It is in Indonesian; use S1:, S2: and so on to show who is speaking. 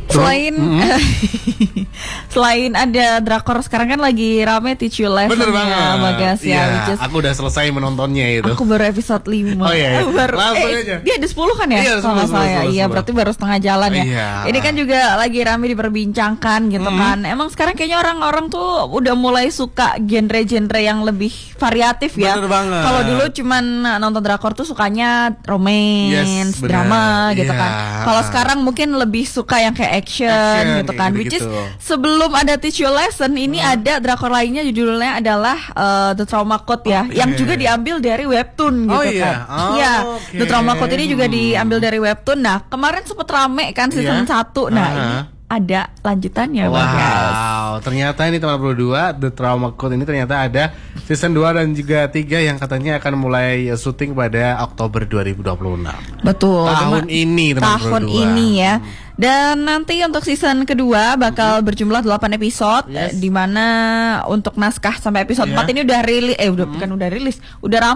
S1: Selain ada drakor sekarang kan lagi rame Teach You Lesson.
S2: Bener banget.
S1: Bagas ya.
S2: Iya, aku udah selesai menontonnya itu.
S1: Aku baru episode 5.
S2: Oh iya. Langsung aja.
S1: Dia ada 10 kan ya?
S2: Iya,
S1: Kalau saya. Iya, berarti baru setengah jalan ya.
S2: Iya.
S1: Ini kan juga lagi rame diperbincangkan gitu kan. Emang sekarang kayaknya orang-orang tuh udah mulai suka genre-genre yang lebih variatif ya.
S2: Bener banget.
S1: Kalau dulu cuman nonton drakor tuh sukanya romance, drama gitu kan. Kalau sekarang mungkin lebih suka yang kayak action gitu kan. Which is sebelum ada Teach You Lesson ini ada drakor lainnya judulnya adalah The Trauma Code ya, yang juga diambil dari webtoon gitu kan. Iya, The Trauma Code ini juga diambil dari webtoon. Nah, kemarin sempet rame kan season 1. Nah, ini ada lanjutannya.
S2: Wow, ternyata ini teman berdua The Trauma Code ini ternyata ada season 2 dan juga 3 yang katanya akan mulai syuting pada Oktober 2026.
S1: Betul.
S2: Tahun ini teman
S1: Tahun ini ya. Dan nanti untuk season kedua bakal berjumlah 8 episode, di mana untuk naskah sampai episode 4 ini udah rilis, udah rilis, udah